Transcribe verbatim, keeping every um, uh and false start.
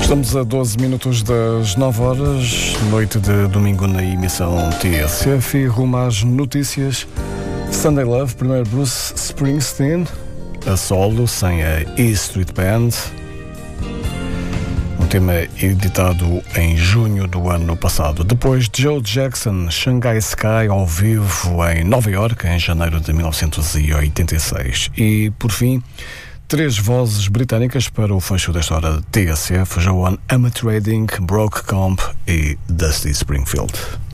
Estamos a doze minutos das nove horas, noite de domingo na emissão T S F e rumo às notícias. Sunday Love, primeiro Bruce Springsteen, a solo, sem a E Street Band. Um tema editado em junho do ano passado. Depois Joe Jackson, Shanghai Sky, ao vivo em Nova Iorque, em janeiro de mil novecentos e oitenta e seis. E, por fim, três vozes britânicas para o fecho desta hora de T S F: Joan Armatrading, Brooke Comp e Dusty Springfield.